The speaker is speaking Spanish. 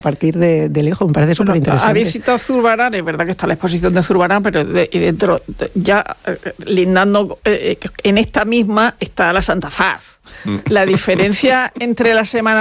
partir de lejos, me parece súper interesante. Habéis citado Zurbarán, es verdad que está la exposición de Zurbarán, pero y dentro, ya lindando, en esta misma está la Santa Faz. La diferencia entre la Semana